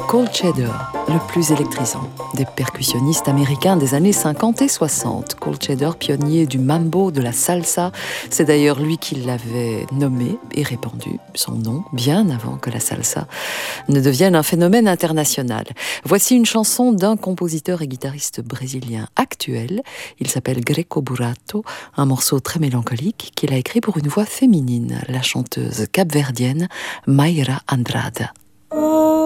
Cold Cheddar, le plus électrisant des percussionnistes américains des années 50 et 60. Cold Cheddar, pionnier du mambo, de la salsa. C'est d'ailleurs lui qui l'avait nommé et répandu, son nom, bien avant que la salsa ne devienne un phénomène international. Voici une chanson d'un compositeur et guitariste brésilien actuel. Il s'appelle Greco Burato, un morceau très mélancolique qu'il a écrit pour une voix féminine, la chanteuse capverdienne Mayra Andrade. Oh